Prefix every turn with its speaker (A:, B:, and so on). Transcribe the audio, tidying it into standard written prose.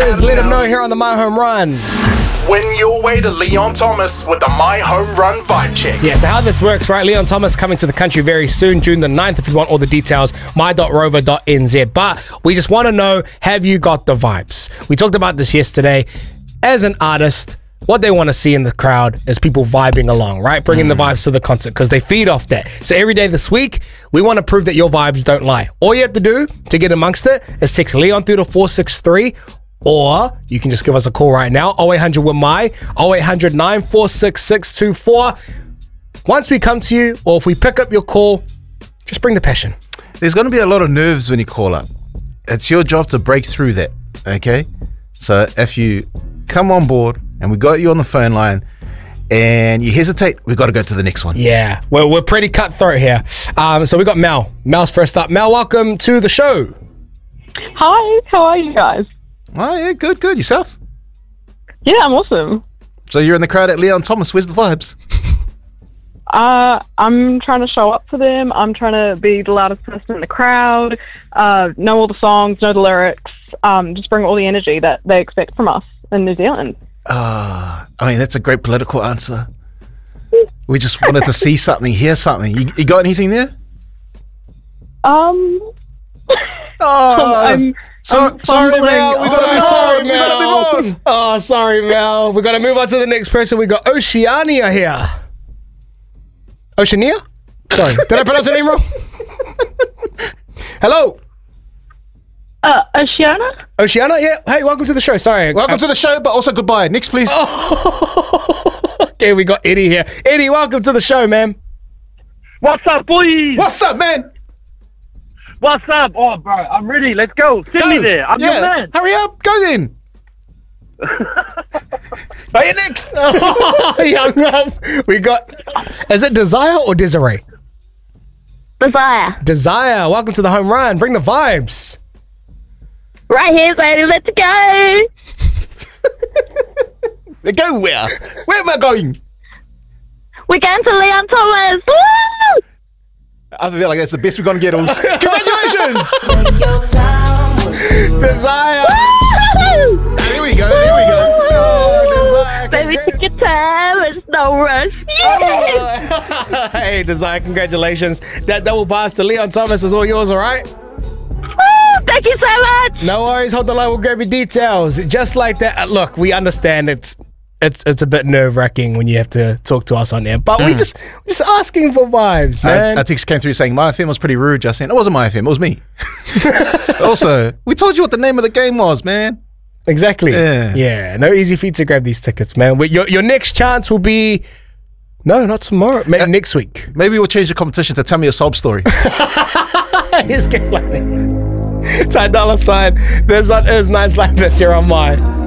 A: is. Let him know here on the My Home Run.
B: Win your way to Leon Thomas with the My Home Run vibe check.
A: Yeah, so how this works, right? Leon Thomas coming to the country very soon, June the 9th. If you want all the details, my.rover.nz. But we just want to know, have you got the vibes? We talked about this yesterday. As an artist, what they want to see in the crowd is people vibing along, right? Bringing the vibes to the concert because they feed off that. So every day this week, we want to prove that your vibes don't lie. All you have to do to get amongst it is text Leon through to 463, or you can just give us a call right now, 0800 with my 0800 946 624. Once we come to you, or if we pick up your call, just bring the passion.
C: There's going to be a lot of nerves when you call up. It's your job to break through that, okay? So if you come on board and we got you on the phone line and you hesitate, we've got to go to the next one.
A: Yeah, well, we're pretty cutthroat here. So we got Mel. Mel's first up. Mel, welcome to the show.
D: Hi, how are you guys?
C: Oh, yeah, good. Yourself?
D: Yeah, I'm awesome.
C: So you're in the crowd at Leon Thomas. Where's the vibes?
D: I'm trying to show up for them. I'm trying to be the loudest person in the crowd, know all the songs, know the lyrics, just bring all the energy that they expect from us in New Zealand.
C: I mean, that's a great political answer. We just wanted to see something, hear something. You got anything there?
A: Sorry, Mel. We gotta move on. Oh, sorry, Mel. We gotta move on to the next person. We got Oceania here. Oceania? Sorry, did I pronounce your name wrong? Hello.
D: Oceania?
A: Oceania? Yeah. Hey, welcome to the show. Sorry.
C: Welcome to the show, but also goodbye. Next, please.
A: Okay, we got Eddie here. Eddie, welcome to the show, man.
E: What's up, boys?
C: What's up, man?
E: What's up? Oh, bro, I'm ready. Let's go. Send me there. I'm your man.
C: Hurry up. Go then. Are you next?
A: Young love. We got... Is it Desire or Desiree?
F: Desire.
A: Desire. Welcome to the Home Run. Bring the vibes.
F: Right here, baby. Let's go.
C: Go where? Where am I going?
F: We're going to Leon Thomas. Woo!
C: I feel like that's the best we're going to get. Congratulations!
A: Desire.
F: Woo!
C: There we go. Oh, Desire.
F: Baby, take your time. It's no rush.
A: Oh. Hey, Desire, congratulations. That double pass to Leon Thomas is all yours, all right?
F: Thank you so much.
A: No worries. Hold the line. We'll grab your details. Just like that. Look, we understand it's a bit nerve-wracking when you have to talk to us on there, but we're just asking for vibes, man.
C: A text came through saying My FM was pretty rude just saying. It wasn't My FM, it was me. Also, we told you what the name of the game was, man.
A: Exactly. Yeah. No easy feat to grab these tickets, man. Your next chance will be... No, not tomorrow. Maybe next week.
C: Maybe we'll change the competition to Tell Me a Sob Story.
A: Here's Ty Dolla $ign. This one is nice like this here on My